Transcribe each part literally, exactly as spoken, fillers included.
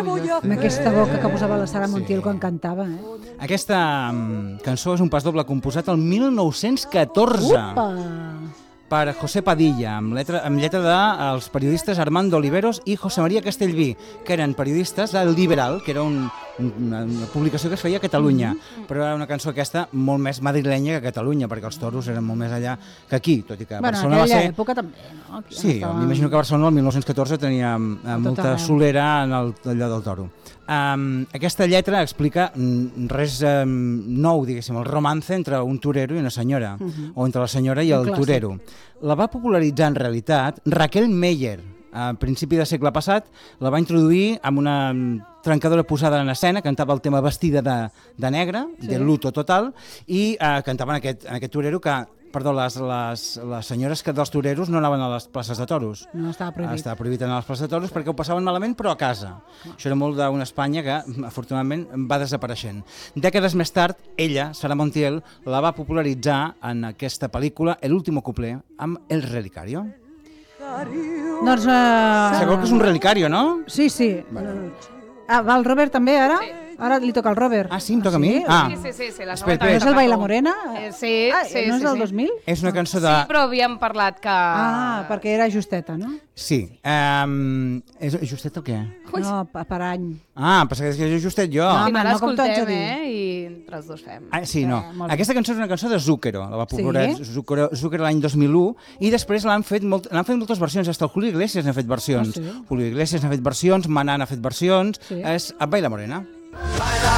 Amb aquesta boca que posava la Sara Montiel quan cantava. Aquesta cançó és un pas doble composat el mil nou-cents catorze. Upa! Per José Padilla, amb lletra, amb lletra dels periodistes Armando Oliveros i José María Castellví, que eren periodistes del Liberal, que era un, una, una publicació que es feia a Catalunya, mm-hmm. però era una cançó aquesta molt més madrilenya que a Catalunya, perquè els toros eren molt més allà que aquí, tot i que bueno, Barcelona va ser... Bueno, en aquella època també, no? Aquí sí, estava... m'imagino que Barcelona el mil nou-cents catorze tenia molta solera en el, allò del toro. Um, aquesta lletra explica res um, nou, diguéssim, el romance entre un torero i una senyora, uh-huh. o entre la senyora i el torero. La va popularitzar en realitat Raquel Meyer, a principi del segle passat, la va introduir amb una trencadora posada en escena, cantava el tema Vestida de, de negre, sí. de luto total, i uh, cantava en aquest, en aquest torero que... Perdó, les, les, les senyores que dels toreros no anaven a les places de toros. No, estava prohibit. Estava prohibit anar a les places de toros perquè ho passaven malament, però a casa. No. Això era molt d'una Espanya que, afortunadament, va desapareixent. Dècades més tard, ella, Sara Montiel, la va popularitzar en aquesta pel·lícula El último cuplé amb El relicario. Doncs... Uh... Segur que és un relicario, no? Sí, sí. Bueno. Ah, va el Robert també, ara? Sí. Ara li toca al Robert. Ah, sí? Em toca ah, sí? a mi? Ah. Sí, sí, sí. sí la espera, espera. No és el Baila Morena? Eh, sí, ah, sí. No és sí, del sí. dos mil? És una cançó de... Sí, però havíem parlat que... Ah, perquè era justeta, no? Sí. Um, és justet el què? No, per any. Ah, pensava que és justet jo. No, no, no l'escoltem, eh? I entre els dos fem. Ah, sí, no. Eh, Aquesta cançó és una cançó de Zúquero. La va popularitzar sí? Zúquero, Zúquero l'any dos mil u i després l'han fet, molt, fet moltes versions. Hasta el Julio Iglesias n'ha fet versions. Ah, sí? Julio Iglesias n'ha fet versions, Maná n'ha fet versions. Sí. És Baila Morena. Baila.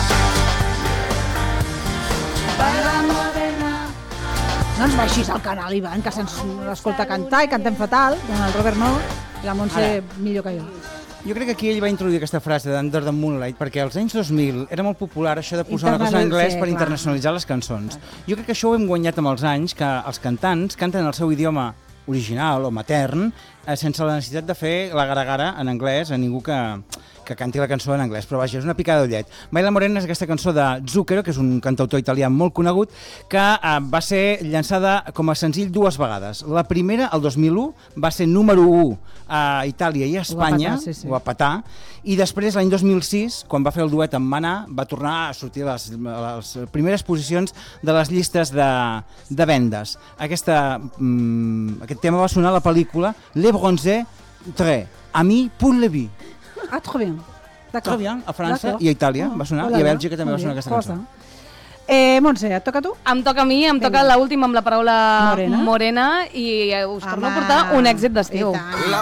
Baila Morena. No ens baixis al canal, Ivan, que se'ns escolta cantar i cantem fatal. Doncs el Robert no, i la Montse millor que jo. Jo crec que aquí ell va introduir aquesta frase d'Under the Moonlight perquè als anys dos mil era molt popular això de posar una cosa en anglès per internacionalitzar les cançons. Jo crec que això ho hem guanyat amb els anys, que els cantants canten el seu idioma original o matern eh, sense la necessitat de fer la gara-gara en anglès a ningú que, que canti la cançó en anglès, però vaja, és una picada d'ullet. Baila Morena és aquesta cançó de Zúquero, que és un cantautor italià molt conegut, que eh, va ser llançada com a senzill dues vegades. La primera, el dos mil u, va ser número u a Itàlia i a Espanya, ho va patar, sí, sí. Ho va patar, i després l'any dos mil sis, quan va fer el duet amb Maná, va tornar a sortir a les, a les primeres posicions de les llistes de, de vendes. Aquesta, mm, aquest tema va sonar a la pel·lícula Le Bronzé Très, Ami pour la vie. Ah, trop bien. Trop bien, a França i a Itàlia va sonar, i a Bèlgica també va sonar aquesta cançó. Eh, Montse, et toca a tu? Em toca a mi, em toca l'última amb la paraula morena, morena i us torno a portar un èxit d'estiu. La